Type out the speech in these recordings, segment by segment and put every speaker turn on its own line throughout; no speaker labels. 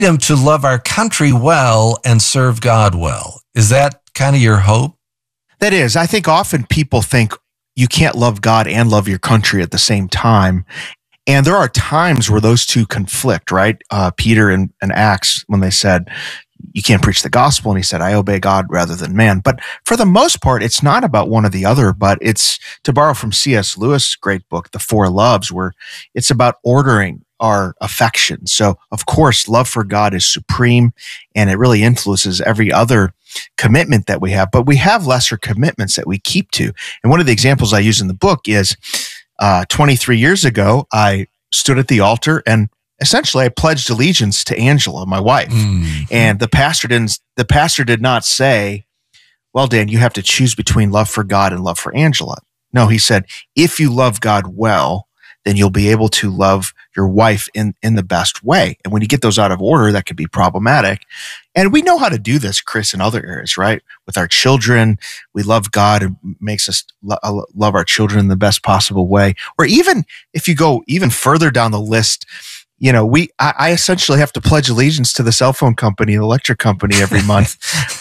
to love our country well and serve God well. Is that kind of your hope?
That is. I think often people think you can't love God and love your country at the same time. And there are times where those two conflict, right? Peter in Acts, when they said, you can't preach the gospel, and he said, I obey God rather than man. But for the most part, it's not about one or the other, but it's, to borrow from C.S. Lewis' great book, The Four Loves, where it's about ordering our affections. So, of course, love for God is supreme, and it really influences every other commitment that we have. But we have lesser commitments that we keep to. And one of the examples I use in the book is 23 years ago, I stood at the altar and essentially I pledged allegiance to Angela, my wife. And the pastor did not say, well, Dan, you have to choose between love for God and love for Angela. No, he said, if you love God well, then you'll be able to love your wife in the best way. And when you get those out of order, that could be problematic. And we know how to do this, Chris, in other areas, right? With our children, we love God and makes us love our children in the best possible way. Or even if you go even further down the list, you know, I essentially have to pledge allegiance to the cell phone company, the electric company every month,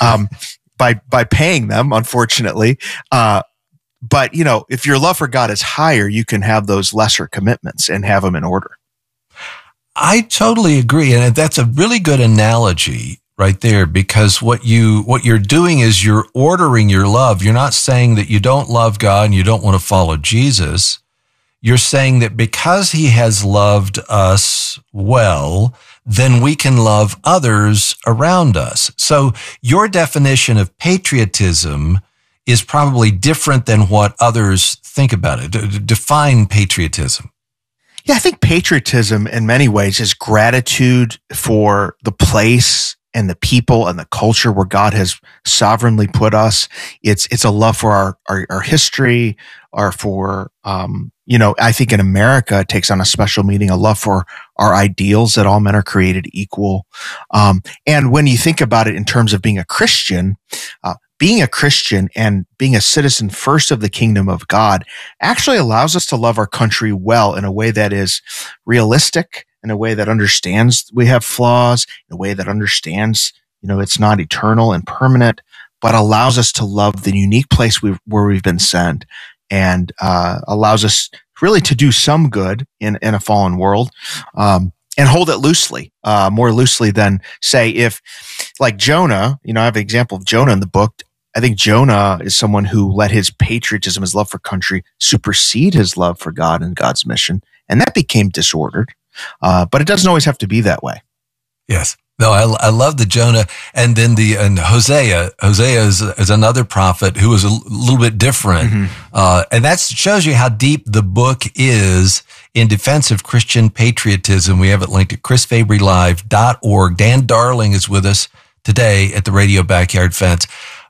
by paying them, unfortunately. But, you know, if your love for God is higher, you can have those lesser commitments and have them in order.
I totally agree. And that's a really good analogy right there, because what you're doing is you're ordering your love. You're not saying that you don't love God and you don't want to follow Jesus. You're saying that because he has loved us well, then we can love others around us. So your definition of patriotism is probably different than what others think about it. Define patriotism.
Yeah, I think patriotism in many ways is gratitude for the place and the people and the culture where God has sovereignly put us. It's a love for our history, or for, I think in America, it takes on a special meaning, a love for our ideals that all men are created equal. And when you think about it in terms of being a Christian and being a citizen first of the kingdom of God actually allows us to love our country well in a way that is realistic, in a way that understands we have flaws, in a way that understands, it's not eternal and permanent, but allows us to love the unique place where we've been sent, and allows us really to do some good in a fallen world, and hold it loosely, more loosely than, say, if, like Jonah, I have an example of Jonah in the book. I think Jonah is someone who let his patriotism, his love for country, supersede his love for God and God's mission, and that became disordered. But it doesn't always have to be that way.
Yes. No, I love the Jonah, and then and Hosea. Hosea is another prophet who is a little bit different. Mm-hmm. And that shows you how deep the book is in defense of Christian patriotism. We have it linked at chrisfabrylive.org. Dan Darling is with us today at the Radio Backyard Fence.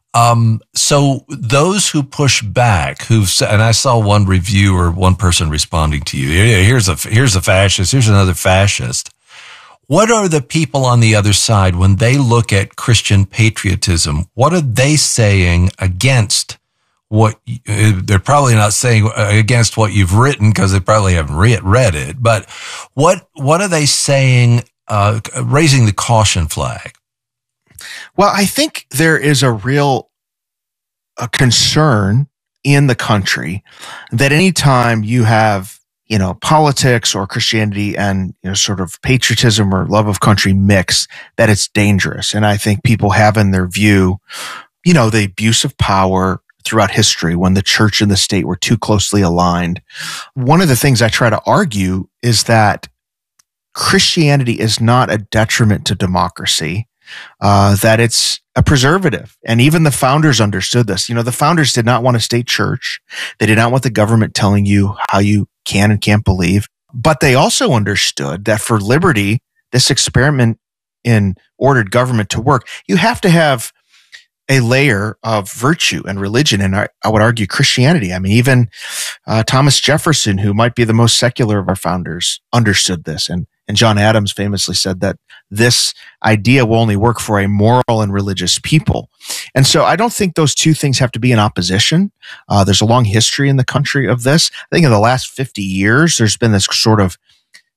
So those who push back, and I saw one review or one person responding to you, here's a fascist, here's another fascist. What are the people on the other side when they look at Christian patriotism? What are they saying against what they're probably not saying against what you've written, because they probably haven't read it, but what are they saying, raising the caution flag?
Well, I think there is a real concern in the country that anytime you have, politics or Christianity and, sort of patriotism or love of country mix, that it's dangerous. And I think people have in their view, the abuse of power throughout history when the church and the state were too closely aligned. One of the things I try to argue is that Christianity is not a detriment to democracy, that it's a preservative. And even the founders understood this. The founders did not want a state church. They did not want the government telling you how you can and can't believe. But they also understood that for liberty, this experiment in ordered government to work, you have to have a layer of virtue and religion. And I would argue Christianity. I mean, even Thomas Jefferson, who might be the most secular of our founders, understood this. And John Adams famously said that this idea will only work for a moral and religious people. And so I don't think those two things have to be in opposition. There's a long history in the country of this. I think in the last 50 years, there's been this sort of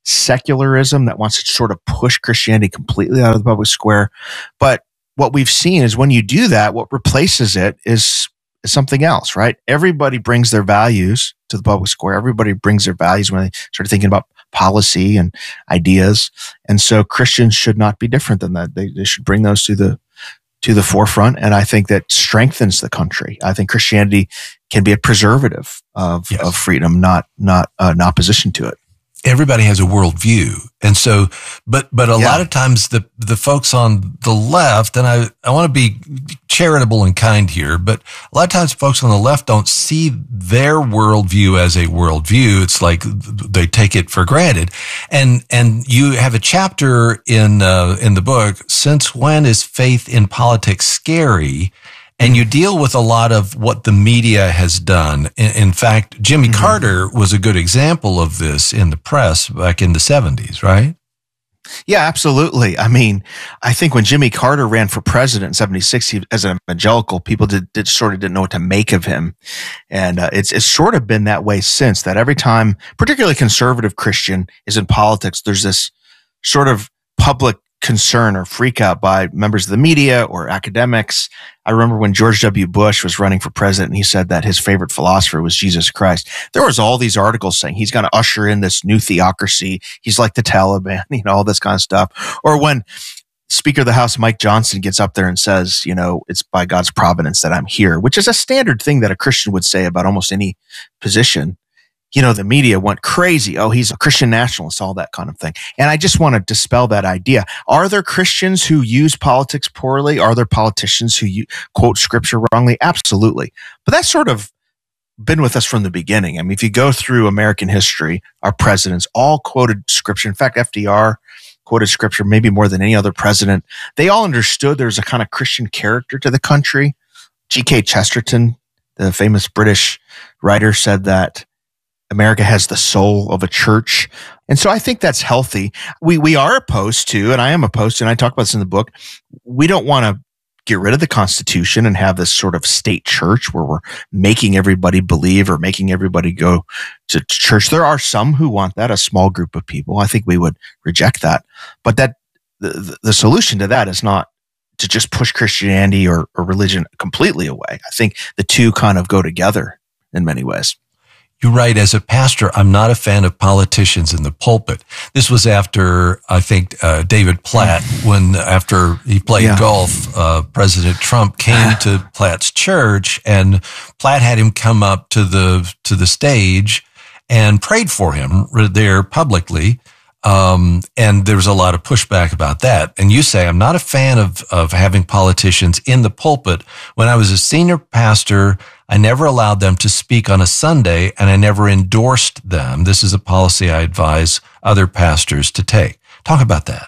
secularism that wants to sort of push Christianity completely out of the public square. But what we've seen is when you do that, what replaces it is something else, right? Everybody brings their values to the public square. Everybody brings their values when they start thinking about policy and ideas. And so Christians should not be different than that. They should bring those to the forefront. And I think that strengthens the country. I think Christianity can be a preservative of freedom, not an opposition to it.
Everybody has a worldview. And so, but a lot of times the folks on the left, and I want to be charitable and kind here, but a lot of times folks on the left don't see their worldview as a worldview. It's like they take it for granted. And you have a chapter in the book, Since When is Faith in Politics Scary? And you deal with a lot of what the media has done. In fact, Jimmy Carter was a good example of this in the press back in the 70s, right?
Yeah, absolutely. I mean, I think when Jimmy Carter ran for president in 76, as an evangelical, people didn't know what to make of him. And it's sort of been that way since, that every time, particularly conservative Christian is in politics, there's this sort of public concern or freak out by members of the media or academics. I remember when George W. Bush was running for president and he said that his favorite philosopher was Jesus Christ. There was all these articles saying he's going to usher in this new theocracy. He's like the Taliban, all this kind of stuff. Or when Speaker of the House Mike Johnson gets up there and says, it's by God's providence that I'm here, which is a standard thing that a Christian would say about almost any position. The media went crazy. Oh, he's a Christian nationalist, all that kind of thing. And I just want to dispel that idea. Are there Christians who use politics poorly? Are there politicians who quote scripture wrongly? Absolutely. But that's sort of been with us from the beginning. I mean, if you go through American history, our presidents all quoted scripture. In fact, FDR quoted scripture maybe more than any other president. They all understood there's a kind of Christian character to the country. G.K. Chesterton, the famous British writer, said that America has the soul of a church. And so I think that's healthy. We are opposed to, and I am opposed to, and I talk about this in the book, we don't want to get rid of the Constitution and have this sort of state church where we're making everybody believe or making everybody go to church. There are some who want that, a small group of people. I think we would reject that. But that the solution to that is not to just push Christianity or religion completely away. I think the two kind of go together in many ways.
You write, as a pastor, I'm not a fan of politicians in the pulpit. This was after, I think, David Platt, after he played golf, President Trump came to Platt's church, and Platt had him come up to the stage and prayed for him there publicly. And there was a lot of pushback about that. And you say, I'm not a fan of having politicians in the pulpit. When I was a senior pastor, I never allowed them to speak on a Sunday, and I never endorsed them. This is a policy I advise other pastors to take. Talk about that.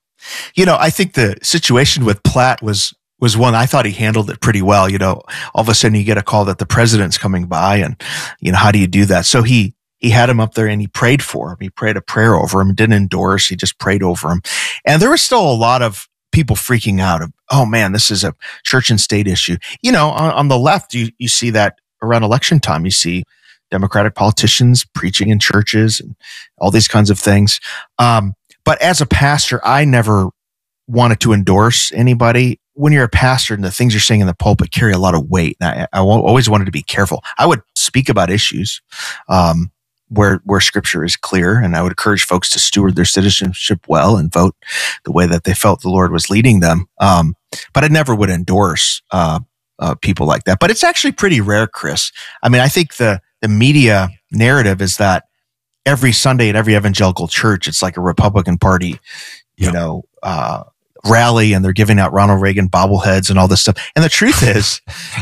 I think the situation with Platt was one, I thought he handled it pretty well. All of a sudden you get a call that the president's coming by, and, how do you do that? So he had him up there and he prayed for him. He prayed a prayer over him, didn't endorse. He just prayed over him. And there was still a lot of people freaking out of, oh man, this is a church and state issue. On the left, you see that around election time. You see Democratic politicians preaching in churches and all these kinds of things. But as a pastor, I never wanted to endorse anybody. When you're a pastor and the things you're saying in the pulpit carry a lot of weight, I always wanted to be careful. I would speak about issues where scripture is clear, and I would encourage folks to steward their citizenship well and vote the way that they felt the Lord was leading them. But I never would endorse people like that. But it's actually pretty rare, Chris. I mean, I think the media narrative is that every Sunday at every evangelical church, it's like a Republican Party, rally, and they're giving out Ronald Reagan bobbleheads and all this stuff. And the truth is,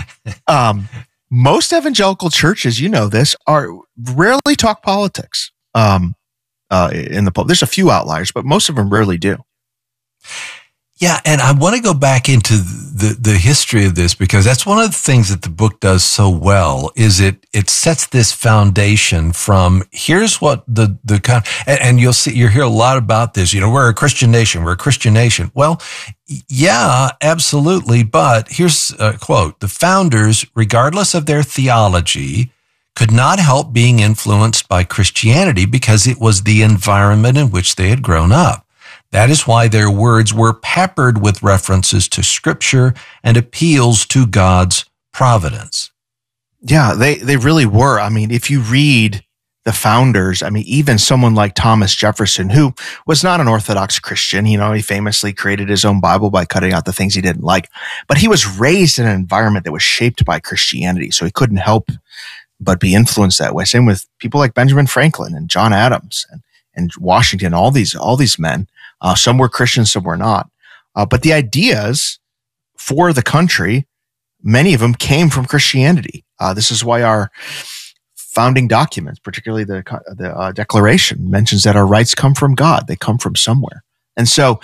most evangelical churches, this, rarely talk politics in the pulpit. There's a few outliers, but most of them rarely do.
Yeah, and I want to go back into the history of this, because that's one of the things that the book does so well, is it sets this foundation from here's what and you'll hear a lot about this. We're a Christian nation. We're a Christian nation. Well, yeah, absolutely. But here's a quote: the founders, regardless of their theology, could not help being influenced by Christianity because it was the environment in which they had grown up. That is why their words were peppered with references to Scripture and appeals to God's providence.
Yeah, they really were. I mean, if you read the founders, I mean, even someone like Thomas Jefferson, who was not an Orthodox Christian, he famously created his own Bible by cutting out the things he didn't like, but he was raised in an environment that was shaped by Christianity, so he couldn't help but be influenced that way. Same with people like Benjamin Franklin and John Adams and Washington, all these men. Some were Christians, some were not. But the ideas for the country, many of them came from Christianity. This is why our founding documents, particularly the Declaration, mentions that our rights come from God. They come from somewhere. And so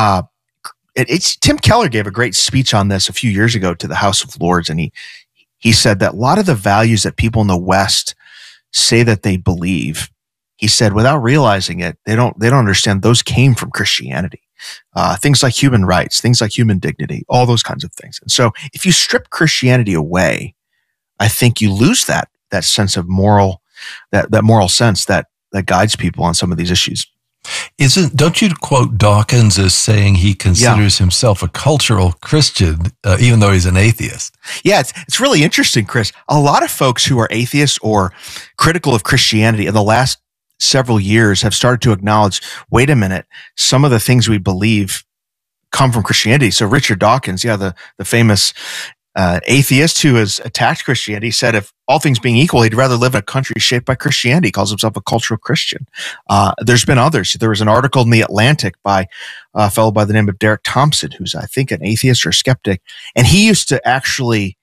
Tim Keller gave a great speech on this a few years ago to the House of Lords, and he said that a lot of the values that people in the West say that they believe, he said, without realizing it, they don't understand those came from Christianity. Things like human rights, things like human dignity, all those kinds of things. And so if you strip Christianity away, I think you lose that sense of moral, that moral sense that guides people on some of these issues.
Don't you quote Dawkins as saying he considers himself a cultural Christian, even though he's an atheist?
Yeah, it's really interesting, Chris. A lot of folks who are atheists or critical of Christianity in the last several years have started to acknowledge, wait a minute, some of the things we believe come from Christianity. So Richard Dawkins, the famous atheist who has attacked Christianity, said if all things being equal, he'd rather live in a country shaped by Christianity. He calls himself a cultural Christian. There's been others. There was an article in The Atlantic by a fellow by the name of Derek Thompson, who's, I think, an atheist or a skeptic. And he used to actually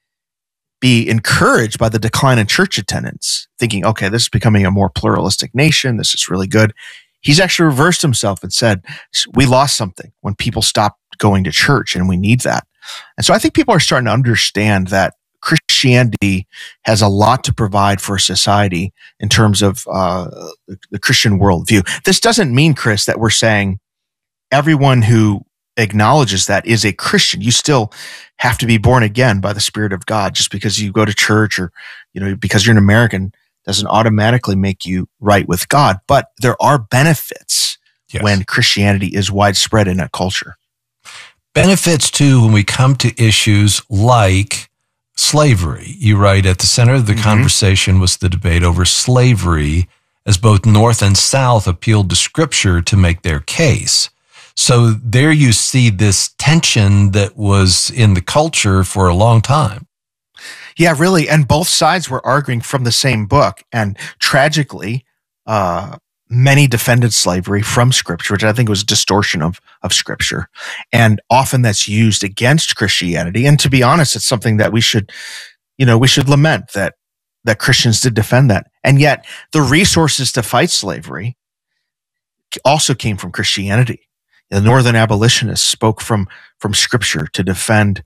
be encouraged by the decline in church attendance, thinking, okay, this is becoming a more pluralistic nation. This is really good. He's actually reversed himself and said, we lost something when people stopped going to church, and we need that. And so I think people are starting to understand that Christianity has a lot to provide for society in terms of the Christian worldview. This doesn't mean, Chris, that we're saying everyone who acknowledges that is a Christian. You still have to be born again by the Spirit of God. Just because you go to church or because you're an American doesn't automatically make you right with God. But there are benefits when Christianity is widespread in a culture.
Benefits, too, when we come to issues like slavery. You write, at the center of the conversation was the debate over slavery, as both North and South appealed to Scripture to make their case. So there you see this tension that was in the culture for a long time.
Yeah, really. And both sides were arguing from the same book. And tragically, many defended slavery from Scripture, which I think was a distortion of Scripture. And often that's used against Christianity. And to be honest, it's something that we should lament that Christians did defend that. And yet the resources to fight slavery also came from Christianity. The Northern abolitionists spoke from Scripture to defend,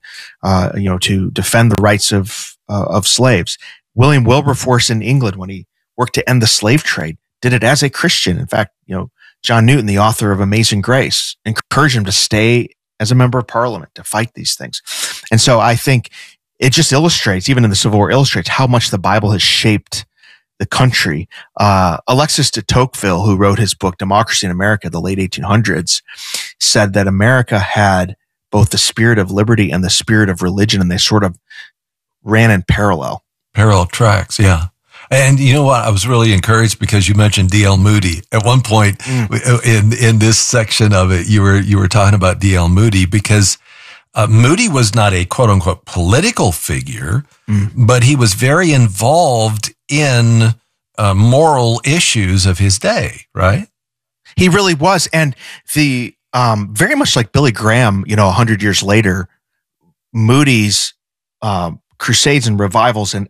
the rights of slaves. William Wilberforce in England, when he worked to end the slave trade, did it as a Christian. In fact, John Newton, the author of Amazing Grace, encouraged him to stay as a member of Parliament to fight these things. And so I think it just illustrates, even in the Civil War, illustrates how much the Bible has shaped the country. Alexis de Tocqueville, who wrote his book Democracy in America, the late 1800s, said that America had both the spirit of liberty and the spirit of religion, and they sort of ran in parallel
tracks. Yeah. And you know what? I was really encouraged because you mentioned D.L. Moody. At one point in this section of it, you were talking about D.L. Moody because Moody was not a quote unquote political figure, but he was very involved in moral issues of his day, right?
He really was. And the very much like Billy Graham, 100 years later, Moody's crusades and revivals and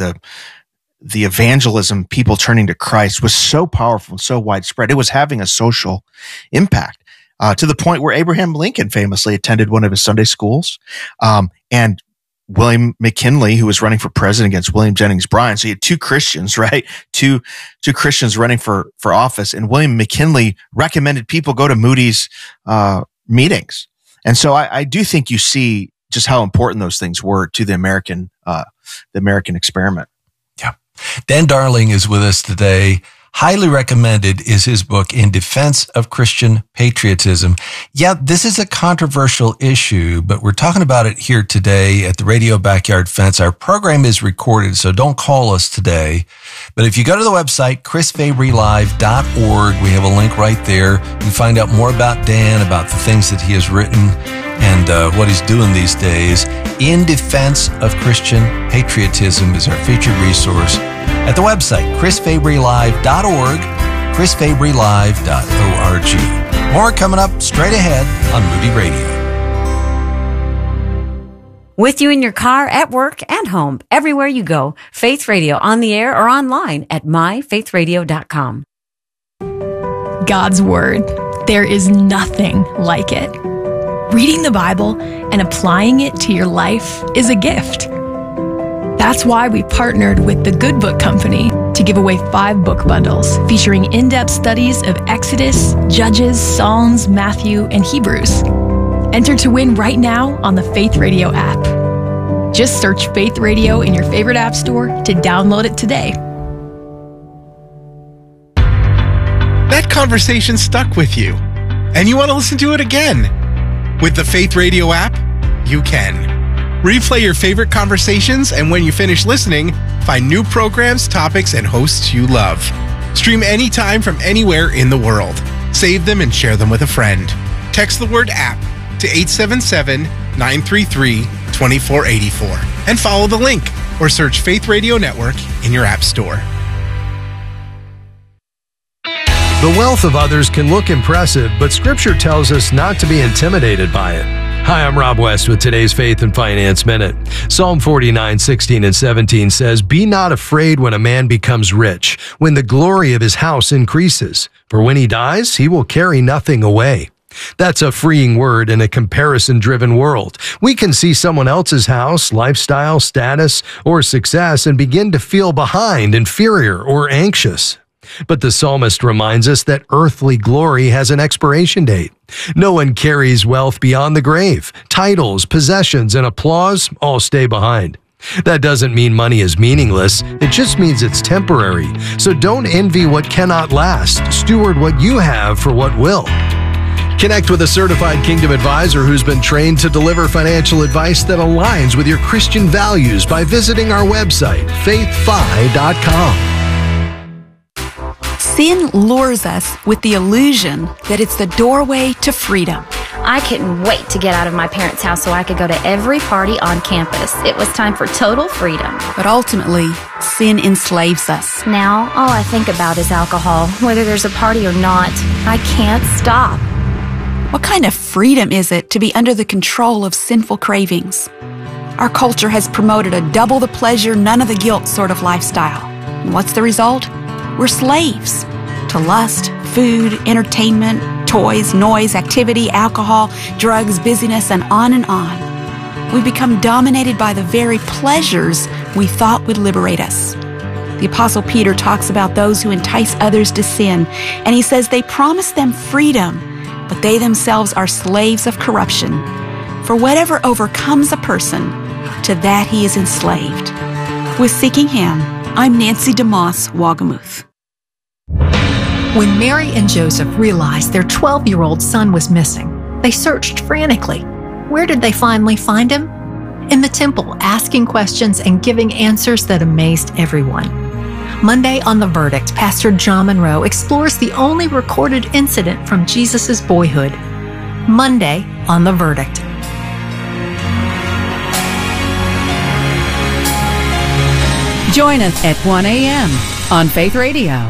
the evangelism, people turning to Christ, was so powerful and so widespread. It was having a social impact to the point where Abraham Lincoln famously attended one of his Sunday schools. And William McKinley, who was running for president against William Jennings Bryan. So you had two Christians, right? Two Christians running for office. And William McKinley recommended people go to Moody's meetings. And so I do think you see just how important those things were to the American experiment.
Yeah. Dan Darling is with us today. Highly recommended is his book, In Defense of Christian Patriotism. Yeah, this is a controversial issue, but we're talking about it here today at the Radio Backyard Fence. Our program is recorded, so don't call us today. But if you go to the website, chrisfabrylive.org, we have a link right there. You can find out more about Dan, about the things that he has written, and what he's doing these days. In Defense of Christian Patriotism is our featured resource at the website, chrisfabrylive.org, chrisfabrylive.org. More coming up straight ahead on Moody Radio.
With you in your car, at work, and home, everywhere you go, Faith Radio on the air or online at myfaithradio.com.
God's Word. There is nothing like it. Reading the Bible and applying it to your life is a gift. That's why we partnered with the Good Book Company to give away 5 book bundles featuring in-depth studies of Exodus, Judges, Psalms, Matthew, and Hebrews. Enter to win right now on the Faith Radio app. Just search Faith Radio in your favorite app store to download it today.
That conversation stuck with you, and you want to listen to it again. With the Faith Radio app, you can. Replay your favorite conversations, and when you finish listening, find new programs, topics, and hosts you love. Stream anytime from anywhere in the world. Save them and share them with a friend. Text the word app to 877-933-2484 and follow the link or search Faith Radio Network in your app store.
The wealth of others can look impressive, but Scripture tells us not to be intimidated by it. Hi, I'm Rob West with today's Faith and Finance Minute. Psalm 49:16 and 17 says, "Be not afraid when a man becomes rich, when the glory of his house increases. For when he dies, he will carry nothing away." That's a freeing word in a comparison-driven world. We can see someone else's house, lifestyle, status, or success and begin to feel behind, inferior, or anxious. But the psalmist reminds us that earthly glory has an expiration date. No one carries wealth beyond the grave. Titles, possessions, and applause all stay behind. That doesn't mean money is meaningless. It just means it's temporary. So don't envy what cannot last. Steward what you have for what will. Connect with a certified Kingdom advisor who's been trained to deliver financial advice that aligns with your Christian values by visiting our website, faithfi.com.
Sin lures us with the illusion that it's the doorway to freedom.
I couldn't wait to get out of my parents' house so I could go to every party on campus. It was time for total freedom.
But ultimately, sin enslaves us.
Now, all I think about is alcohol. Whether there's a party or not, I can't stop.
What kind of freedom is it to be under the control of sinful cravings? Our culture has promoted a double the pleasure, none of the guilt sort of lifestyle. And what's the result? We're slaves to lust, food, entertainment, toys, noise, activity, alcohol, drugs, busyness, and on and on. We become dominated by the very pleasures we thought would liberate us. The Apostle Peter talks about those who entice others to sin, and he says they promise them freedom, but they themselves are slaves of corruption. For whatever overcomes a person, to that he is enslaved. With Seeking Him, I'm Nancy DeMoss Wagamuth.
When Mary and Joseph realized their 12-year-old son was missing, they searched frantically. Where did they finally find him? In the temple, asking questions and giving answers that amazed everyone. Monday on The Verdict, Pastor John Monroe explores the only recorded incident from Jesus' boyhood. Monday on The Verdict.
Join us at 1 a.m. on Faith Radio.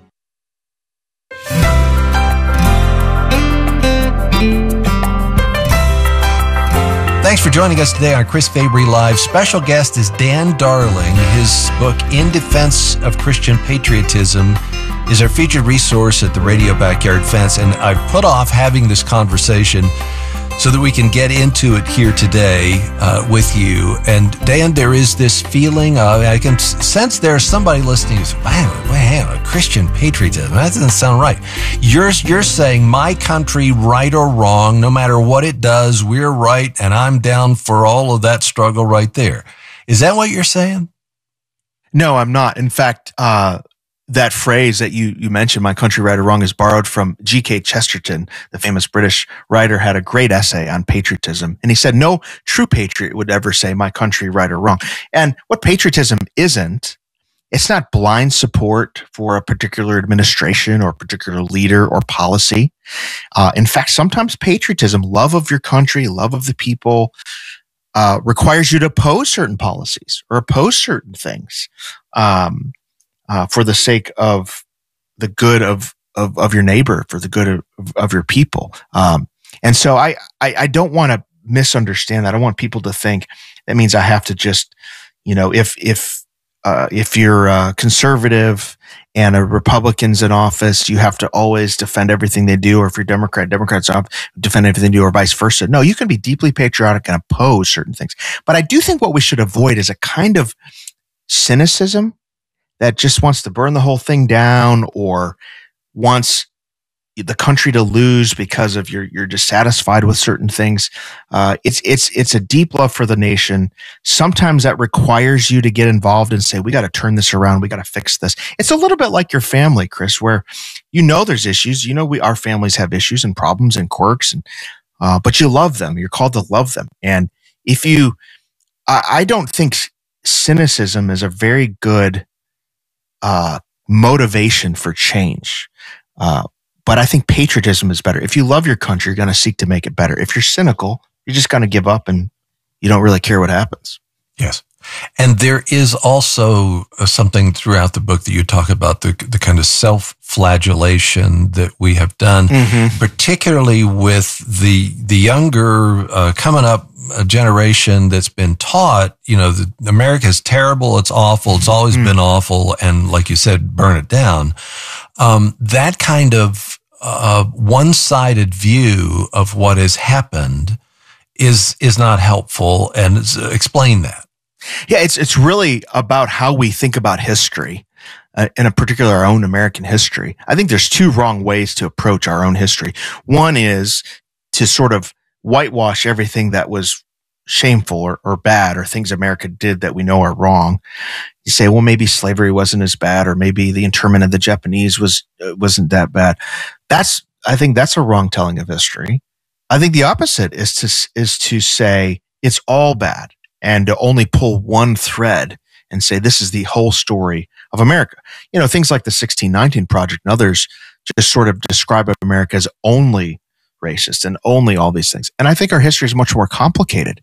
Thanks for joining us today on Chris Fabry Live. Special guest is Dan Darling. His book, In Defense of Christian Patriotism, is our featured resource at the Radio Backyard Fence. And I put off having this conversation so that we can get into it here today with you. And Dan, there is this feeling, I can sense there's somebody listening who's, wow, Christian patriotism, that doesn't sound right. You're saying my country, right or wrong, no matter what it does, we're right, and I'm down for all of that struggle right there. Is that what you're saying?
No, I'm not. In fact, that phrase that you mentioned, "My country right or wrong," is borrowed from G.K. Chesterton, the famous British writer, had a great essay on patriotism. And he said, no true patriot would ever say, "My country right or wrong." And what patriotism isn't, it's not blind support for a particular administration or a particular leader or policy. In fact, sometimes patriotism, love of your country, love of the people, requires you to oppose certain policies or oppose certain things. For the sake of the good of your neighbor, for the good of your people. And so I don't want to misunderstand that. I don't want people to think that means I have to just, if you're a conservative and a Republican's in office, you have to always defend everything they do. Or if you're Democrats defend everything they do, or vice versa. No, you can be deeply patriotic and oppose certain things. But I do think what we should avoid is a kind of cynicism that just wants to burn the whole thing down, or wants the country to lose because of you're dissatisfied with certain things. It's a deep love for the nation. Sometimes that requires you to get involved and say, we got to turn this around. We got to fix this. It's a little bit like your family, Chris, where there's issues. Our families have issues and problems and quirks, and but you love them. You're called to love them. And I don't think cynicism is a very good motivation for change. But I think patriotism is better. If you love your country, you're going to seek to make it better. If you're cynical, you're just going to give up and you don't really care what happens.
Yes. And there is also something throughout the book that you talk about, the kind of self-flagellation that we have done, particularly with the younger coming up generation that's been taught, America is terrible, it's awful, it's always been awful, and like you said, burn it down. That kind of one-sided view of what has happened is not helpful, and explain that.
Yeah, it's really about how we think about history, in a particular our own American history. I think there's two wrong ways to approach our own history. One is to sort of whitewash everything that was shameful or bad, or things America did that we know are wrong. You say, well, maybe slavery wasn't as bad, or maybe the internment of the Japanese wasn't that bad. I think that's a wrong telling of history. I think the opposite is to say it's all bad, and to only pull one thread and say this is the whole story of America. Things like the 1619 Project and others just sort of describe America as only racist and only all these things. And I think our history is much more complicated.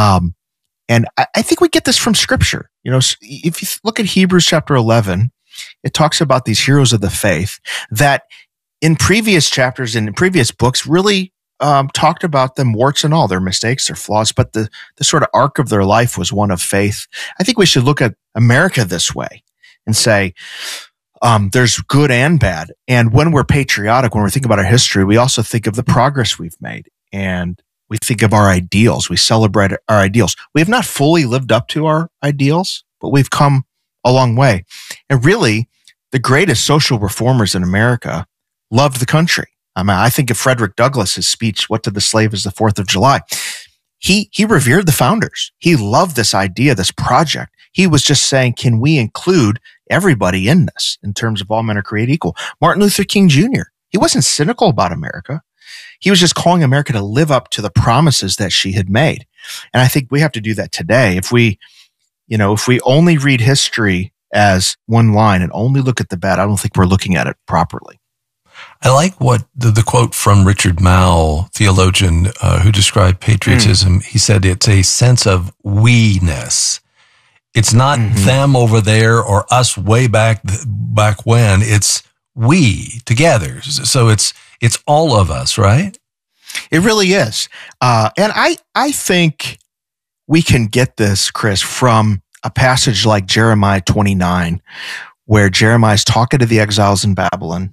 And I think we get this from Scripture. If you look at Hebrews chapter 11, it talks about these heroes of the faith that in previous chapters and in previous books really talked about them, warts and all, their mistakes, their flaws, but the sort of arc of their life was one of faith. I think we should look at America this way and say, there's good and bad. And when we're patriotic, when we think about our history, we also think of the progress we've made, and we think of our ideals. We celebrate our ideals. We have not fully lived up to our ideals, but we've come a long way. And really, the greatest social reformers in America loved the country. I think of Frederick Douglass's speech, "What to the Slave is the 4th of July." He revered the founders. He loved this idea, this project. He was just saying, can we include everybody in this in terms of all men are created equal? Martin Luther King Jr., he wasn't cynical about America. He was just calling America to live up to the promises that she had made. And I think we have to do that today. If we only read history as one line and only look at the bad, I don't think we're looking at it properly.
I like what the quote from Richard Mouw, theologian, who described patriotism. He said it's a sense of we-ness. It's not them over there or us way back when. It's we together. So it's all of us, right?
It really is. And I think we can get this, Chris, from a passage like Jeremiah 29, where Jeremiah's talking to the exiles in Babylon.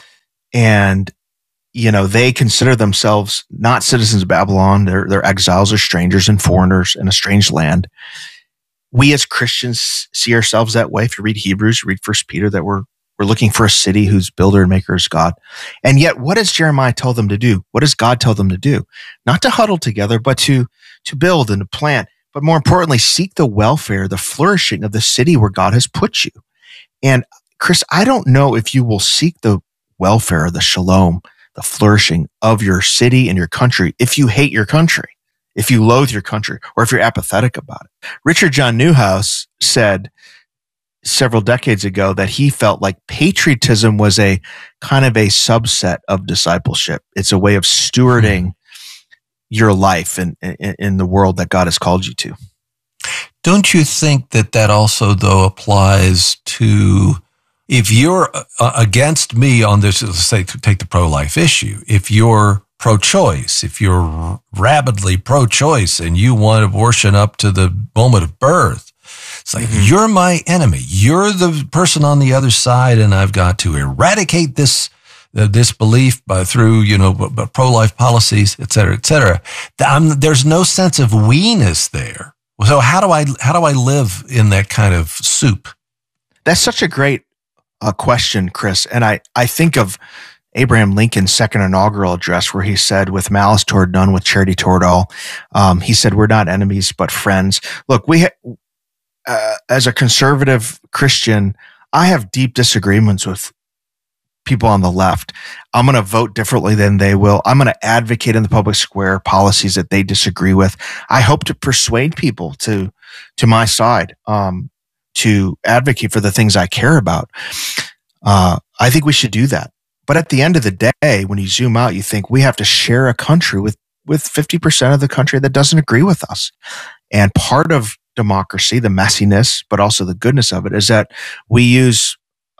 And, they consider themselves not citizens of Babylon. They're exiles or strangers and foreigners in a strange land. We as Christians see ourselves that way. If you read Hebrews, you read 1 Peter, that we're looking for a city whose builder and maker is God. And yet, what does Jeremiah tell them to do? What does God tell them to do? Not to huddle together, but to build and to plant, but more importantly, seek the welfare, the flourishing of the city where God has put you. And Chris, I don't know if you will seek the welfare, the shalom, the flourishing of your city and your country if you hate your country, if you loathe your country, or if you're apathetic about it. Richard John Neuhaus said several decades ago that he felt like patriotism was a kind of a subset of discipleship. It's a way of stewarding your life in the world that God has called you to.
Don't you think that also, though, applies to, if you're against me on this, let's say, take the pro-life issue, if you're pro-choice, if you're rabidly pro-choice and you want abortion up to the moment of birth, it's like, you're my enemy. You're the person on the other side, and I've got to eradicate this belief through, pro-life policies, et cetera, et cetera. There's no sense of we-ness there. So how do I live in that kind of soup?
That's such a great question, Chris. And I think of Abraham Lincoln's second inaugural address where he said, with malice toward none, with charity toward all. He said, we're not enemies, but friends. Look, as a conservative Christian, I have deep disagreements with people on the left. I'm going to vote differently than they will. I'm going to advocate in the public square policies that they disagree with. I hope to persuade people to my side, to advocate for the things I care about. I think we should do that. But at the end of the day, when you zoom out, you think we have to share a country with 50% of the country that doesn't agree with us. And part of democracy, the messiness, but also the goodness of it, is that we use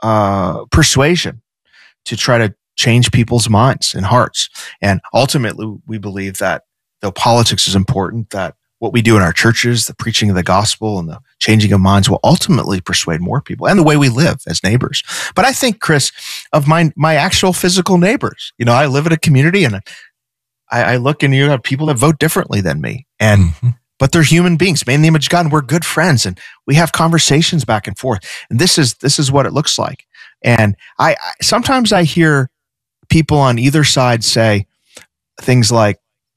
persuasion to try to change people's minds and hearts. And ultimately, we believe that though politics is important, that what we do in our churches, the preaching of the gospel and the changing of minds, will ultimately persuade more people, and the way we live as neighbors. But I think, Chris, of my actual physical neighbors, I live in a community, and I look, and you have people that vote differently than me, and but they're human beings made in the image of God, and we're good friends, and we have conversations back and forth. And this is what it looks like. And I sometimes I hear people on either side say things like,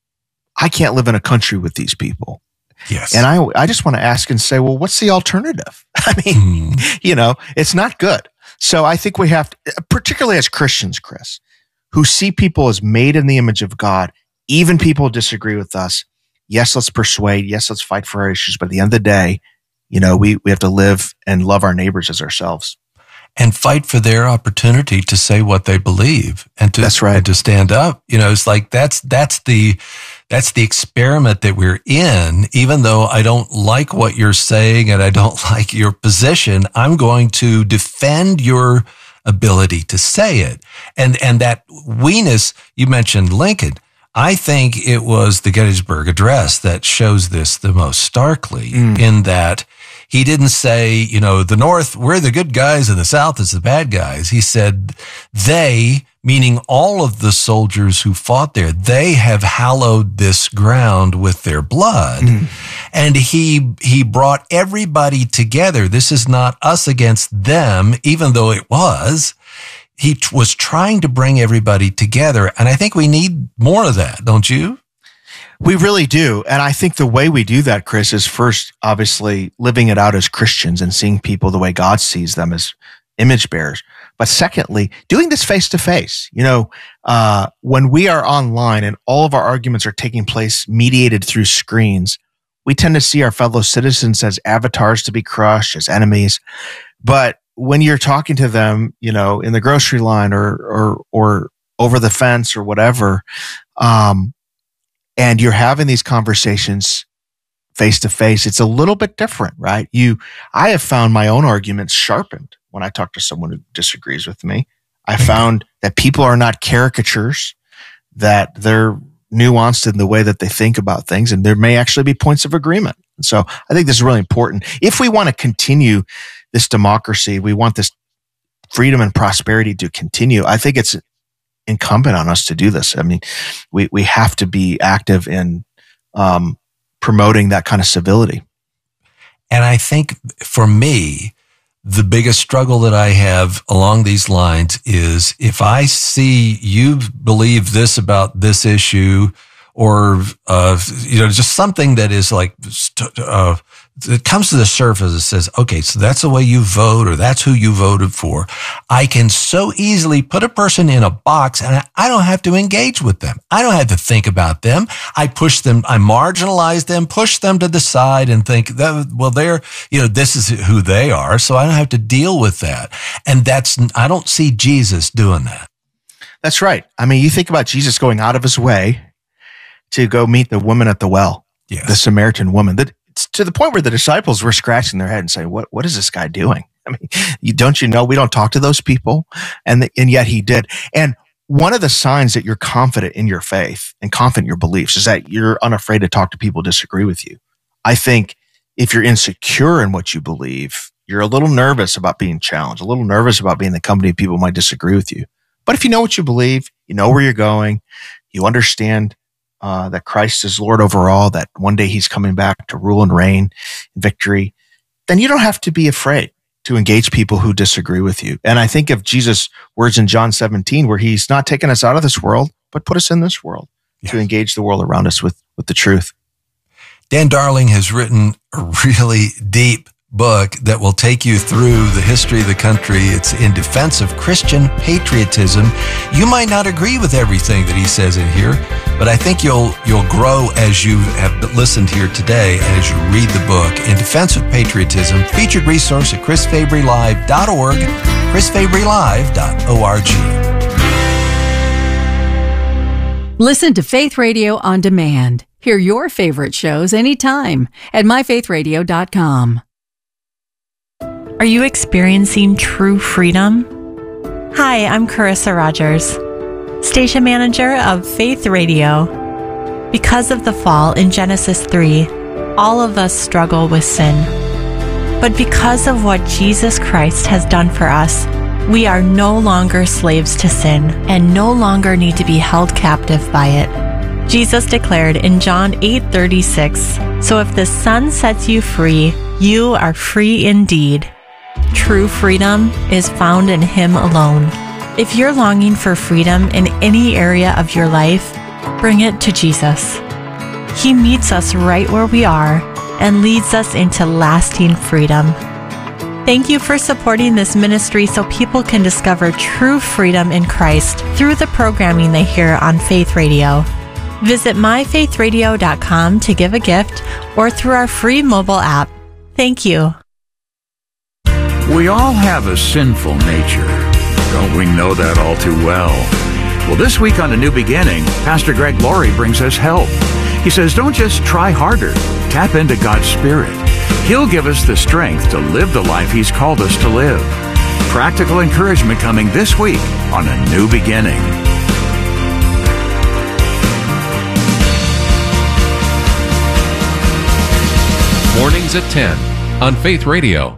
I can't live in a country with these people.
Yes.
And I just want to ask and say, well, what's the alternative? I mean, it's not good. So I think we have to, particularly as Christians, Chris, who see people as made in the image of God, even people who disagree with us. Yes, let's persuade. Yes, let's fight for our issues. But at the end of the day, we have to live and love our neighbors as ourselves.
And fight for their opportunity to say what they believe and to,
that's right.
And to stand up. It's like that's the experiment that we're in. Even though I don't like what you're saying and I don't like your position, I'm going to defend your ability to say it. And that we-ness, you mentioned Lincoln. I think it was the Gettysburg Address that shows this the most starkly, in that he didn't say, the North, we're the good guys and the South is the bad guys. He said they, meaning all of the soldiers who fought there, they have hallowed this ground with their blood. And he brought everybody together. This is not us against them, even though it was. He was trying to bring everybody together. And I think we need more of that, don't you?
We really do. And I think the way we do that, Chris, is first, obviously, living it out as Christians and seeing people the way God sees them as image bearers. But secondly, doing this face to face. When we are online and all of our arguments are taking place mediated through screens, we tend to see our fellow citizens as avatars to be crushed, as enemies. But when you're talking to them, in the grocery line or over the fence or whatever, and you're having these conversations face to face, it's a little bit different, right? I have found my own arguments sharpened when I talk to someone who disagrees with me. I found that people are not caricatures, that they're nuanced in the way that they think about things, and there may actually be points of agreement. And so I think this is really important. If we want to continue this democracy, we want this freedom and prosperity to continue, I think it's incumbent on us to do this. I mean, we have to be active in promoting that kind of civility.
And I think for me, the biggest struggle that I have along these lines is if I see you believe this about this issue, or just something that is like it comes to the surface. It says, okay, so that's the way you vote, or that's who you voted for. I can so easily put a person in a box, and I don't have to engage with them. I don't have to think about them. I push them, I marginalize them, push them to the side, and think that, well, this is who they are, so I don't have to deal with that. And I don't see Jesus doing that.
That's right. I mean, you think about Jesus going out of his way to go meet the woman at the well, the Samaritan woman, to the point where the disciples were scratching their head and saying, what is this guy doing? I mean, don't you know we don't talk to those people? And yet he did. And one of the signs that you're confident in your faith and confident in your beliefs is that you're unafraid to talk to people who disagree with you. I think if you're insecure in what you believe, you're a little nervous about being challenged, a little nervous about being in the company of people who might disagree with you. But if you know what you believe, you know where you're going, you understand that Christ is Lord over all, that one day he's coming back to rule and reign in victory, then you don't have to be afraid to engage people who disagree with you. And I think of Jesus' words in John 17, where he's not taking us out of this world, but put us in this world to engage the world around us with the truth.
Dan Darling has written a really deep book that will take you through the history of the country. It's In Defense of Christian Patriotism. You might not agree with everything that he says in here, but I think you'll grow as you have listened here today and as you read the book, In Defense of Patriotism, featured resource at chrisfabrylive.org, chrisfabrylive.org.
Listen to Faith Radio on demand. Hear your favorite shows anytime at myfaithradio.com.
Are you experiencing true freedom? Hi, I'm Carissa Rogers, station manager of Faith Radio. Because of the fall in Genesis 3, all of us struggle with sin. But because of what Jesus Christ has done for us, we are no longer slaves to sin and no longer need to be held captive by it. Jesus declared in John 8:36, "So if the Son sets you free, you are free indeed." True freedom is found in Him alone. If you're longing for freedom in any area of your life, bring it to Jesus. He meets us right where we are and leads us into lasting freedom. Thank you for supporting this ministry so people can discover true freedom in Christ through the programming they hear on Faith Radio. Visit myfaithradio.com to give a gift or through our free mobile app. Thank you.
We all have a sinful nature. Don't we know that all too well? Well, this week on A New Beginning, Pastor Greg Laurie brings us help. He says, don't just try harder. Tap into God's Spirit. He'll give us the strength to live the life He's called us to live. Practical encouragement coming this week on A New Beginning.
Mornings at 10 on Faith Radio.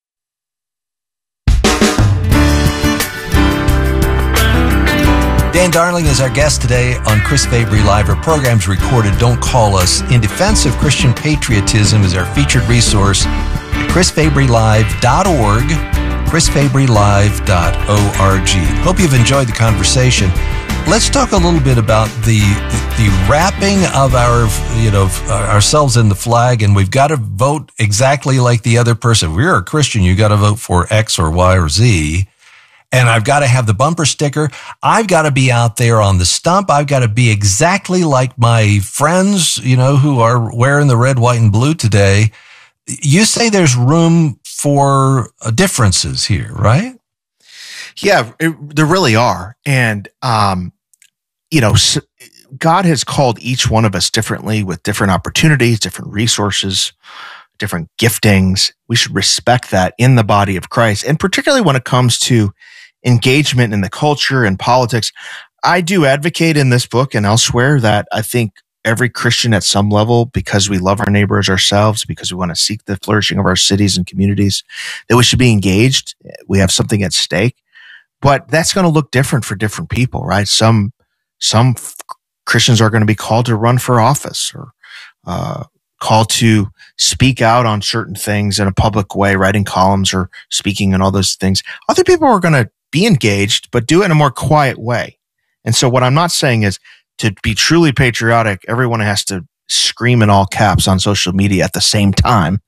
Dan Darling is our guest today on Chris Fabry Live. Our program's recorded. Don't call us. In Defense of Christian Patriotism is our featured resource at chrisfabrylive.org, chrisfabrylive.org. Hope you've enjoyed the conversation. Let's talk a little bit about the wrapping of ourselves in the flag, and we've got to vote exactly like the other person. If you're a Christian, you got to vote for X or Y or Z. And I've got to have the bumper sticker. I've got to be out there on the stump. I've got to be exactly like my friends, who are wearing the red, white, and blue today. You say there's room for differences here, right?
Yeah, there really are. And, God has called each one of us differently with different opportunities, different resources, different giftings. We should respect that in the body of Christ. And particularly when it comes to engagement in the culture and politics, I do advocate in this book and elsewhere that I think every Christian at some level, because we love our neighbors ourselves, because we want to seek the flourishing of our cities and communities, that we should be engaged. We have something at stake, but that's going to look different for different people, right? Some Christians are going to be called to run for office or called to speak out on certain things in a public way, writing columns or speaking and all those things. Other people are going to be engaged, but do it in a more quiet way. And so what I'm not saying is to be truly patriotic, everyone has to scream in all caps on social media at the same time.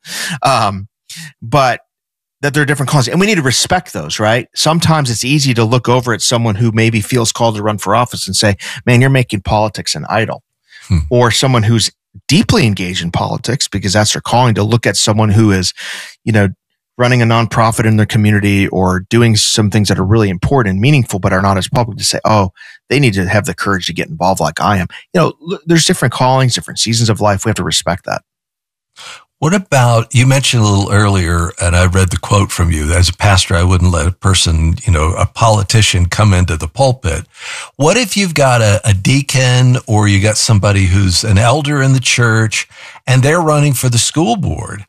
But that there are different causes, and we need to respect those, right? Sometimes it's easy to look over at someone who maybe feels called to run for office and say, man, you're making politics an idol. Or someone who's deeply engaged in politics because that's their calling, to look at someone who is, running a nonprofit in their community or doing some things that are really important and meaningful, but are not as public, to say, oh, they need to have the courage to get involved like I am. There's different callings, different seasons of life. We have to respect that.
What about, you mentioned a little earlier, and I read the quote from you, as a pastor, I wouldn't let a person, a politician come into the pulpit. What if you've got a deacon, or you got somebody who's an elder in the church and they're running for the school board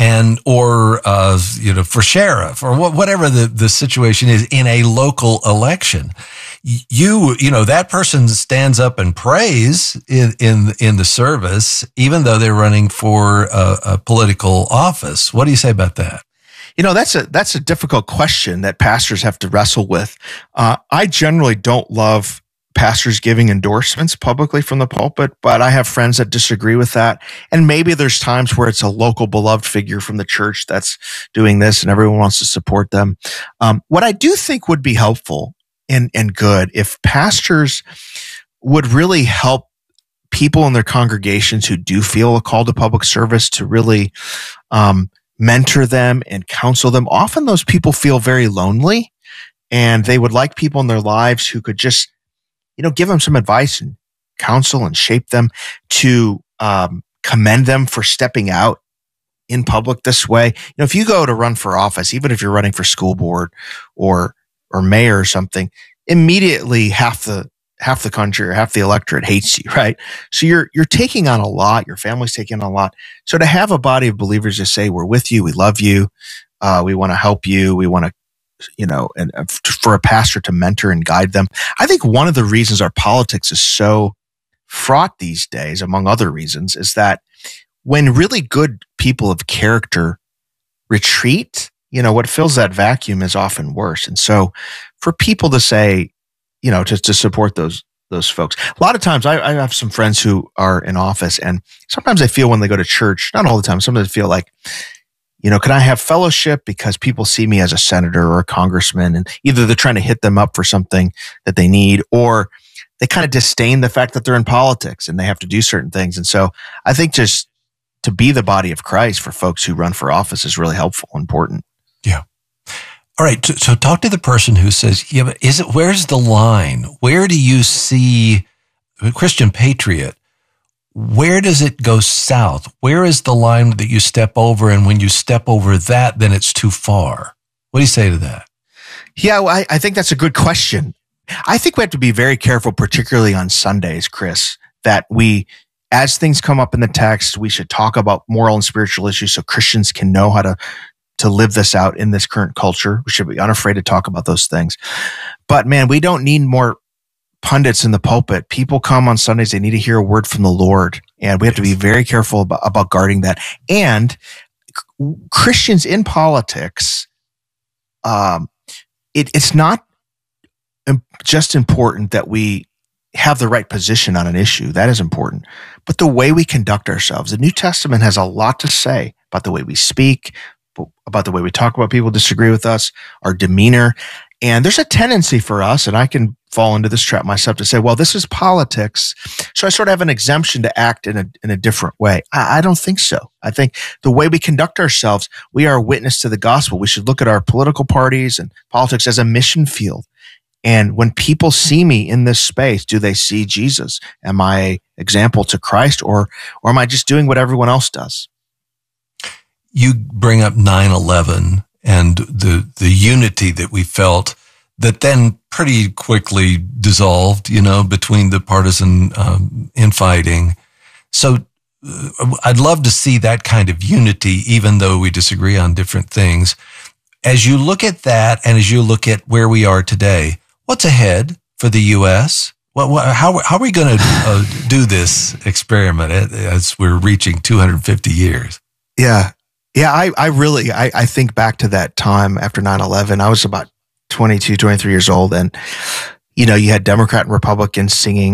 or for sheriff or whatever the situation is in a local election? That person stands up and prays in the service, even though they're running for a political office. What do you say about that?
That's a difficult question that pastors have to wrestle with. I generally don't love pastors giving endorsements publicly from the pulpit, but I have friends that disagree with that. And maybe there's times where it's a local beloved figure from the church that's doing this and everyone wants to support them. What I do think would be helpful and good if pastors would really help people in their congregations who do feel a call to public service, to really mentor them and counsel them. Often those people feel very lonely, and they would like people in their lives who could just, give them some advice and counsel and shape them, to commend them for stepping out in public this way. If you go to run for office, even if you're running for school board or mayor or something, immediately half the country or half the electorate hates you, right? So you're taking on a lot. Your family's taking on a lot. So to have a body of believers to say, we're with you, we love you, we want to help you, we want to, and for a pastor to mentor and guide them. I think one of the reasons our politics is so fraught these days, among other reasons, is that when really good people of character retreat, what fills that vacuum is often worse. And so for people to say, to support those folks, a lot of times I have some friends who are in office, and sometimes I feel when they go to church, not all the time, sometimes I feel like, can I have fellowship because people see me as a senator or a congressman, and either they're trying to hit them up for something that they need, or they kind of disdain the fact that they're in politics and they have to do certain things. And so I think just to be the body of Christ for folks who run for office is really helpful and important.
Yeah. All right. So talk to the person who says, yeah, but where's the line? Where do you see a Christian patriot? Where does it go south? Where is the line that you step over? And when you step over that, then it's too far. What do you say to that?
Yeah, well, I think that's a good question. I think we have to be very careful, particularly on Sundays, Chris, that as things come up in the text, we should talk about moral and spiritual issues so Christians can know how to live this out in this current culture. We should be unafraid to talk about those things. But man, we don't need more pundits in the pulpit. People come on Sundays, they need to hear a word from the Lord. And we have to be very careful about guarding that. And Christians in politics, it's not just important that we have the right position on an issue. That is important. But the way we conduct ourselves, the New Testament has a lot to say about the way we speak, about the way we talk about people who disagree with us, our demeanor. And there's a tendency for us, and I can fall into this trap myself, to say, well, this is politics, so I sort of have an exemption to act in a different way. I don't think so. I think the way we conduct ourselves, we are a witness to the gospel. We should look at our political parties and politics as a mission field. And when people see me in this space, do they see Jesus? Am I an example to Christ, or am I just doing what everyone else does?
You bring up 9/11 and the unity that we felt that then pretty quickly dissolved, between the partisan infighting. So I'd love to see that kind of unity, even though we disagree on different things. As you look at that, and as you look at where we are today, what's ahead for the U.S.? How are we going to do this experiment as we're reaching 250 years?
Yeah. Yeah, I think back to that time after 9/11. I was about 22, 23 years old. And, you had Democrat and Republicans singing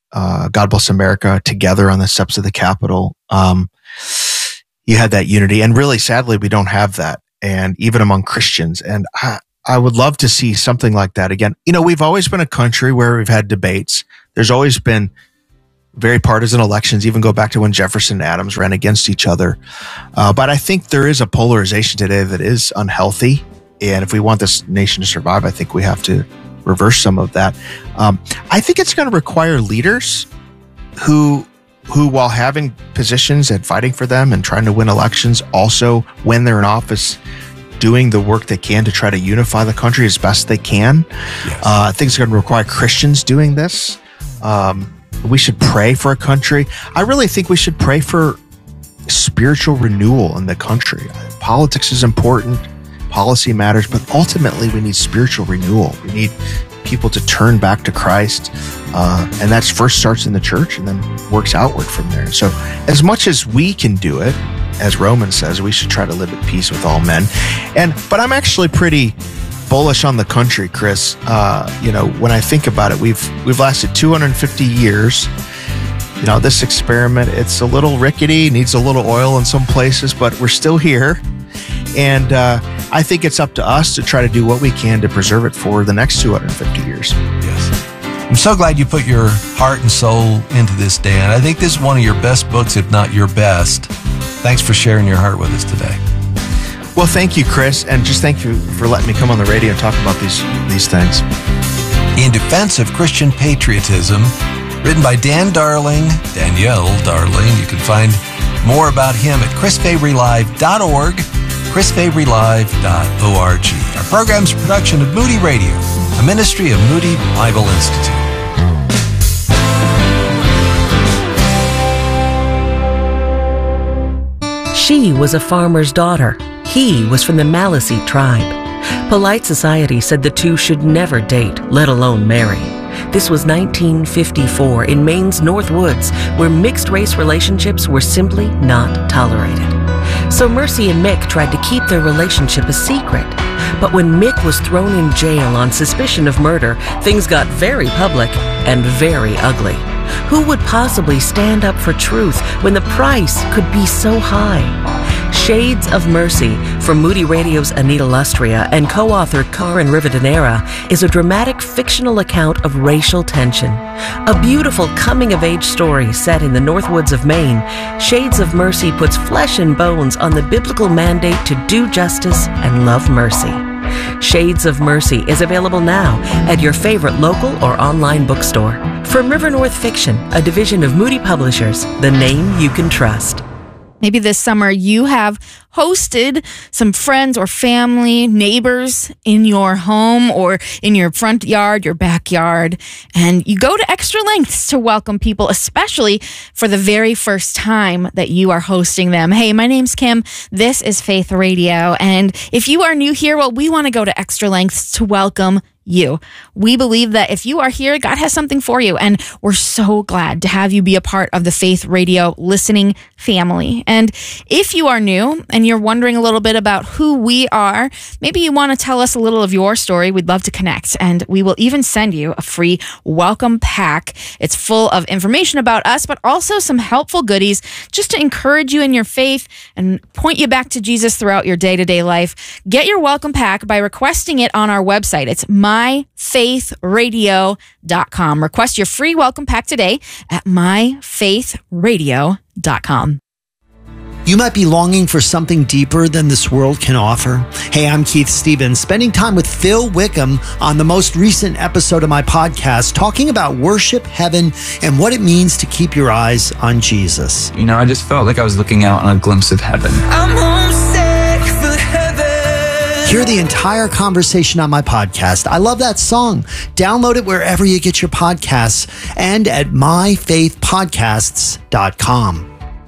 God Bless America together on the steps of the Capitol. You had that unity, and really, sadly, we don't have that, and even among Christians. And I would love to see something like that again. We've always been a country where we've had debates. There's always been very partisan elections, even go back to when Jefferson and Adams ran against each other. But I think there is a polarization today that is unhealthy. And if we want this nation to survive, I think we have to reverse some of that. I think it's going to require leaders who, while having positions and fighting for them and trying to win elections, also when they're in office, doing the work they can to try to unify the country as best they can. Yes. I think it's going to require Christians doing this. We should pray for a country. I really think we should pray for spiritual renewal in the country. Politics is important. Policy matters, but ultimately we need spiritual renewal. We need people to turn back to Christ. And that first starts in the church and then works outward from there. So as much as we can do it, as Romans says, we should try to live at peace with all men. But I'm actually pretty bullish on the country, Chris. When I think about it, we've lasted 250 years. This experiment, it's a little rickety, needs a little oil in some places, but we're still here. And I think it's up to us to try to do what we can to preserve it for the next 250 years.
Yes. I'm so glad you put your heart and soul into this, Dan. I think this is one of your best books, if not your best. Thanks for sharing your heart with us today.
Well, thank you, Chris, and just thank you for letting me come on the radio and talk about these things.
In Defense of Christian Patriotism, written by Danielle Darling. You can find more about him at chrisfabrylive.org, chrisfabrylive.org. Our program's a production of Moody Radio, a ministry of Moody Bible Institute.
She was a farmer's daughter. He was from the Maliseet tribe. Polite society said the two should never date, let alone marry. This was 1954 in Maine's North Woods, where mixed-race relationships were simply not tolerated. So Mercy and Mick tried to keep their relationship a secret. But when Mick was thrown in jail on suspicion of murder, things got very public and very ugly. Who would possibly stand up for truth when the price could be so high? Shades of Mercy from Moody Radio's Anita Lustria and co-authored Karen Rivadeneira is a dramatic fictional account of racial tension. A beautiful coming-of-age story set in the North Woods of Maine, Shades of Mercy puts flesh and bones on the biblical mandate to do justice and love mercy. Shades of Mercy is available now at your favorite local or online bookstore. From River North Fiction, a division of Moody Publishers, the name you can trust.
Maybe this summer you have hosted some friends or family, neighbors in your home or in your front yard, your backyard, and you go to extra lengths to welcome people, especially for the very first time that you are hosting them. Hey, my name's Kim. This is Faith Radio. And if you are new here, well, we want to go to extra lengths to welcome you. We believe that if you are here, God has something for you, and we're so glad to have you be a part of the Faith Radio listening family. And if you are new and you're wondering a little bit about who we are, maybe you want to tell us a little of your story, we'd love to connect, and we will even send you a free welcome pack. It's full of information about us, but also some helpful goodies just to encourage you in your faith and point you back to Jesus throughout your day-to-day life. Get your welcome pack by requesting it on our website. It's myfaithradio.com. Request your free welcome pack today at myfaithradio.com.
You might be longing for something deeper than this world can offer. Hey, I'm Keith Stevens, spending time with Phil Wickham on the most recent episode of my podcast, talking about worship, heaven, and what it means to keep your eyes on Jesus.
You know, I just felt like I was looking out on a glimpse of heaven. I'm homesick for heaven.
Hear the entire conversation on my podcast. I love that song. Download it wherever you get your podcasts and at myfaithpodcasts.com.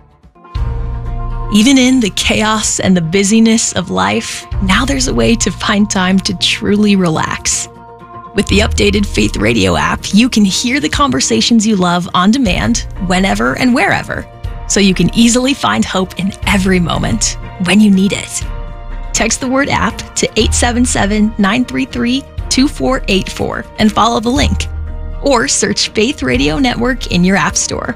Even in the chaos and the busyness of life, now there's a way to find time to truly relax. With the updated Faith Radio app, you can hear the conversations you love on demand, whenever and wherever, so you can easily find hope in every moment when you need it. Text the word app to 877-933-2484 and follow the link. or search Faith Radio Network in your app store.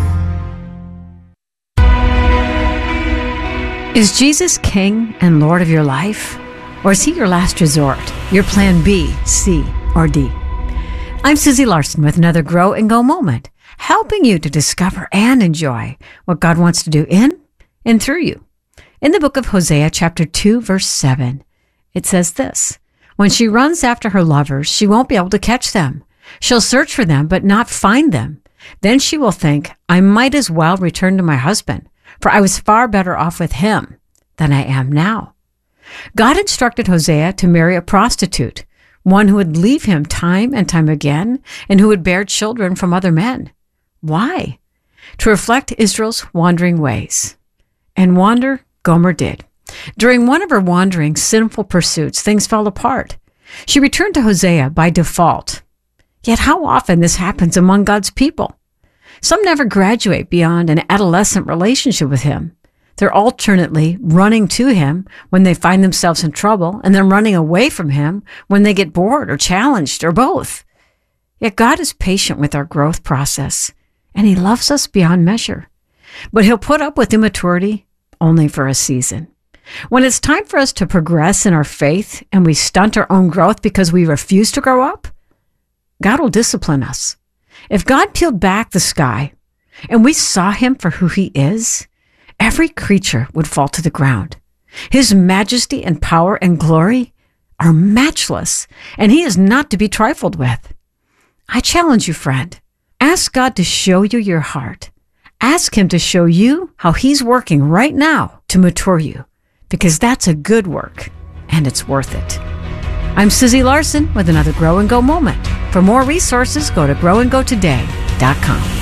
Is Jesus King and Lord of your life? Or is he your last resort, your plan B, C, or D? I'm Susie Larson with another Grow and Go moment, helping you to discover and enjoy what God wants to do in and through you. In the book of Hosea, chapter 2, verse 7, it says this: when she runs after her lovers, she won't be able to catch them. She'll search for them, but not find them. Then she will think, I might as well return to my husband, for I was far better off with him than I am now. God instructed Hosea to marry a prostitute, one who would leave him time and time again, and who would bear children from other men. Why? To reflect Israel's wandering ways. And wander Gomer did. During one of her wandering, sinful pursuits, things fell apart. She returned to Hosea by default. Yet how often this happens among God's people? Some never graduate beyond an adolescent relationship with him. They're alternately running to him when they find themselves in trouble, and then running away from him when they get bored or challenged, or both. Yet God is patient with our growth process, and he loves us beyond measure. But he'll put up with immaturity only for a season. When it's time for us to progress in our faith and we stunt our own growth because we refuse to grow up, God will discipline us. If God peeled back the sky and we saw him for who he is, every creature would fall to the ground. His majesty and power and glory are matchless, and he is not to be trifled with. I challenge you, friend. Ask God to show you your heart. Ask him to show you how he's working right now to mature you, because that's a good work, and it's worth it. I'm Susie Larson with another Grow and Go moment. For more resources, go to growandgotoday.com.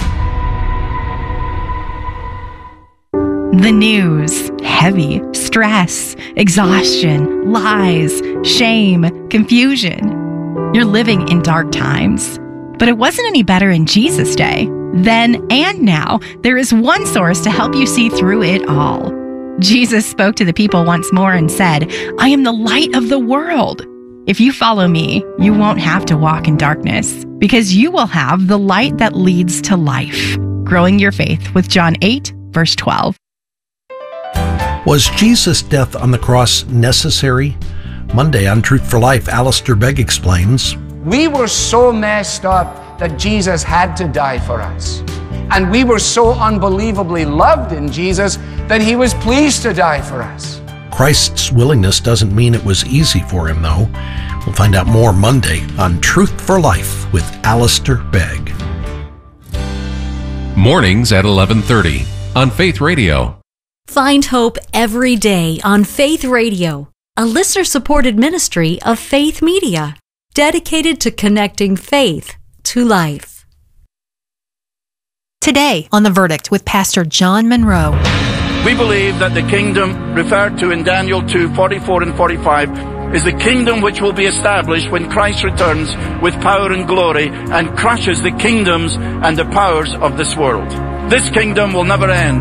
The news: heavy, stress, exhaustion, lies, shame, confusion. You're living in dark times. But it wasn't any better in Jesus' day. Then and now, there is one source to help you see through it all. Jesus spoke to the people once more and said, I am the light of the world. If you follow me, you won't have to walk in darkness, because you will have the light that leads to life. Growing your faith with John 8, verse 12.
Was Jesus' death on the cross necessary? Monday on Truth for Life, Alistair Begg explains.
We were so messed up that Jesus had to die for us. And we were so unbelievably loved in Jesus that he was pleased to die for us.
Christ's willingness doesn't mean it was easy for him, though. We'll find out more Monday on Truth for Life with Alistair Begg.
Mornings at 11:30 on Faith Radio.
Find hope every day on Faith Radio, a listener-supported ministry of Faith Media, dedicated to connecting faith to life.
Today on The Verdict with Pastor John Monroe.
We believe that the kingdom referred to in Daniel 2, 44 and 45 is the kingdom which will be established when Christ returns with power and glory and crushes the kingdoms and the powers of this world. This kingdom will never end.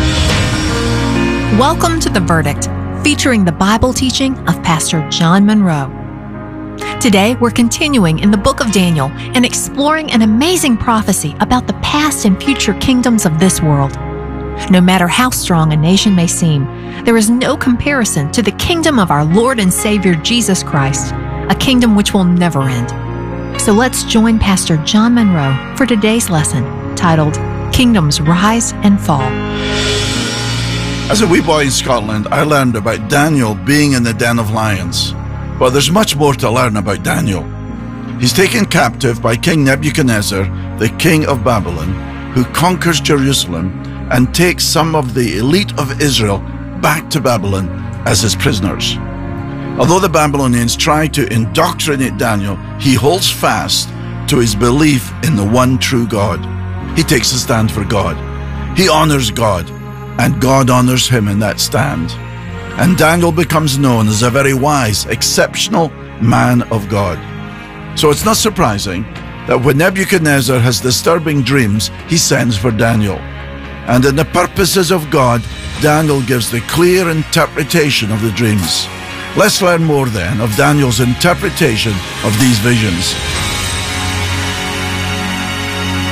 Welcome to The Verdict, featuring the Bible teaching of Pastor John Monroe. Today, we're continuing in the book of Daniel and exploring an amazing prophecy about the past and future kingdoms of this world. No matter how strong a nation may seem, there is no comparison to the kingdom of our Lord and Savior Jesus Christ, a kingdom which will never end. So let's join Pastor John Monroe for today's lesson, titled Kingdoms Rise and Fall.
As a wee boy in Scotland, I learned about Daniel being in the den of lions. But there's much more to learn about Daniel. He's taken captive by King Nebuchadnezzar, the king of Babylon, who conquers Jerusalem and takes some of the elite of Israel back to Babylon as his prisoners. Although the Babylonians try to indoctrinate Daniel, he holds fast to his belief in the one true God. He takes a stand for God. He honors God, and God honors him in that stand. And Daniel becomes known as a very wise, exceptional man of God. So it's not surprising that when Nebuchadnezzar has disturbing dreams, he sends for Daniel. And in the purposes of God, Daniel gives the clear interpretation of the dreams. Let's learn more then of Daniel's interpretation of these visions.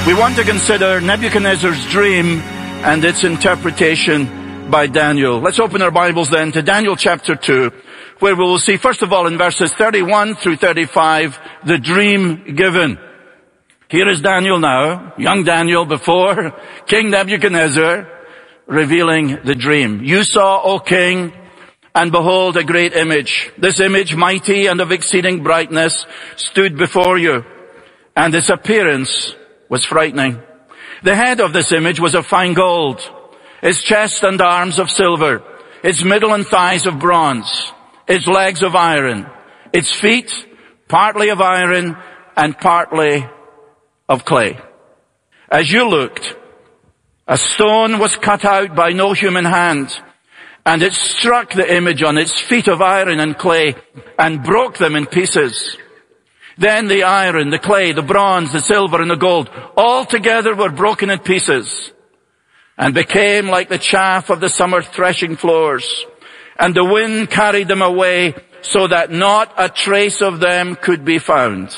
We want to consider Nebuchadnezzar's dream and its interpretation by Daniel. Let's open our Bibles then to Daniel chapter 2, where we will see, first of all, in verses 31 through 35, the dream given. Here is Daniel now, young Daniel before King Nebuchadnezzar, revealing the dream. You saw, O king, and behold, a great image. This image, mighty and of exceeding brightness, stood before you, and its appearance was frightening. The head of this image was of fine gold, its chest and arms of silver, its middle and thighs of bronze, its legs of iron, its feet partly of iron and partly of clay. As you looked, a stone was cut out by no human hand, and it struck the image on its feet of iron and clay and broke them in pieces. Then the iron, the clay, the bronze, the silver, and the gold all together were broken in pieces and became like the chaff of the summer threshing floors. And the wind carried them away so that not a trace of them could be found.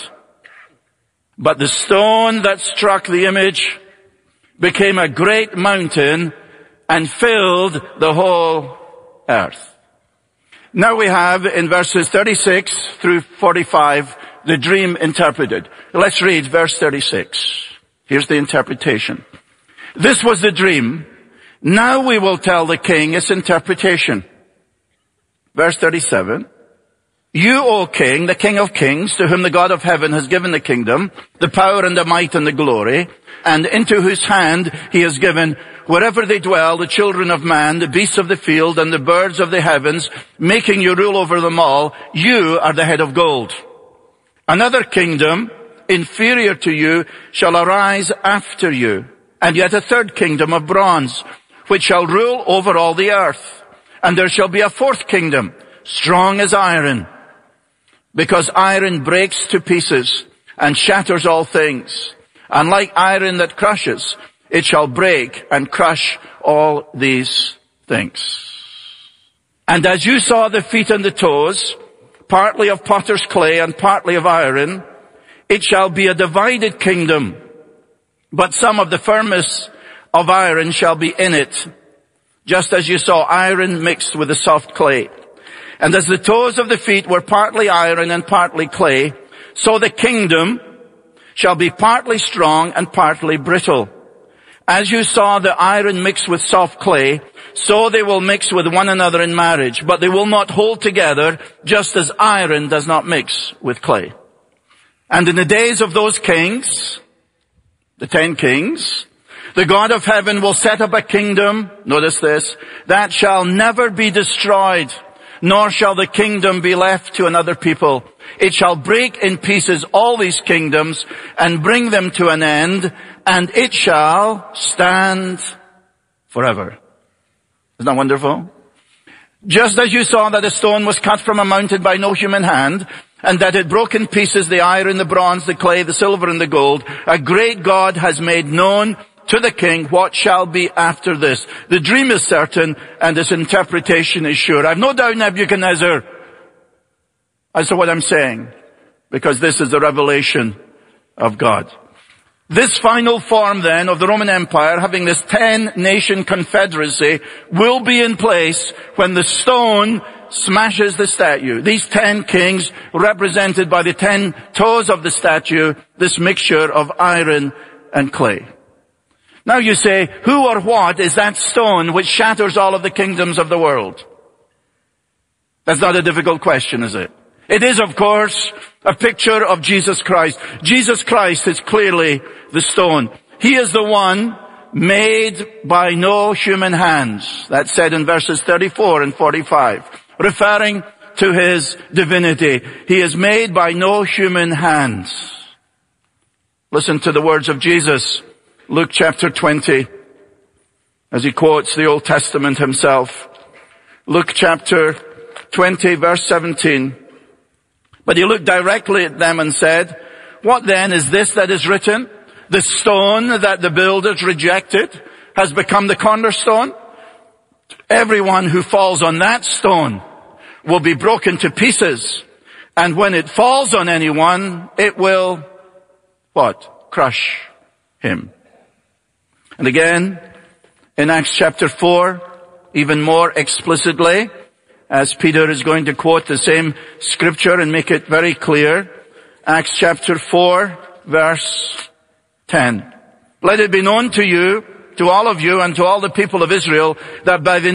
But the stone that struck the image became a great mountain and filled the whole earth. Now we have in verses 36 through 45 the dream interpreted. Let's read verse 36. Here's the interpretation. This was the dream. Now we will tell the king its interpretation. Verse 37. You, O king, the king of kings, to whom the God of heaven has given the kingdom, the power and the might and the glory, and into whose hand he has given, wherever they dwell, the children of man, the beasts of the field, and the birds of the heavens, making you rule over them all, you are the head of gold. Another kingdom, inferior to you, shall arise after you, and yet a third kingdom of bronze, which shall rule over all the earth. And there shall be a fourth kingdom, strong as iron, because iron breaks to pieces and shatters all things. And like iron that crushes, it shall break and crush all these things. And as you saw the feet and the toes, partly of potter's clay and partly of iron, it shall be a divided kingdom, but some of the firmness of iron shall be in it, just as you saw iron mixed with the soft clay. And as the toes of the feet were partly iron and partly clay, so the kingdom shall be partly strong and partly brittle. As you saw the iron mixed with soft clay, so they will mix with one another in marriage, but they will not hold together, just as iron does not mix with clay. And in the days of those kings, the 10 kings, the God of heaven will set up a kingdom, notice this, that shall never be destroyed, nor shall the kingdom be left to another people. It shall break in pieces all these kingdoms and bring them to an end, and it shall stand forever. Isn't that wonderful? Just as you saw that a stone was cut from a mountain by no human hand, and that it broke in pieces the iron, the bronze, the clay, the silver, and the gold, a great God has made known to the king what shall be after this. The dream is certain, and its interpretation is sure. I've no doubt, Nebuchadnezzar, as to what I'm saying, because this is the revelation of God. This final form then of the Roman Empire, having this 10-nation confederacy, will be in place when the stone smashes the statue. These 10 kings represented by the 10 toes of the statue, this mixture of iron and clay. Now you say, who or what is that stone which shatters all of the kingdoms of the world? That's not a difficult question, is it? It is, of course, a picture of Jesus Christ. Jesus Christ is clearly the stone. He is the one made by no human hands. That's said in verses 34 and 45, referring to his divinity. He is made by no human hands. Listen to the words of Jesus, Luke chapter 20, as he quotes the Old Testament himself. Luke chapter 20, verse 17. But he looked directly at them and said, what then is this that is written? The stone that the builders rejected has become the cornerstone. Everyone who falls on that stone will be broken to pieces. And when it falls on anyone, it will, what? Crush him. And again, in Acts chapter 4, even more explicitly, as Peter is going to quote the same scripture and make it very clear, Acts chapter 4, verse 10. Let it be known to you, to all of you, and to all the people of Israel, that by the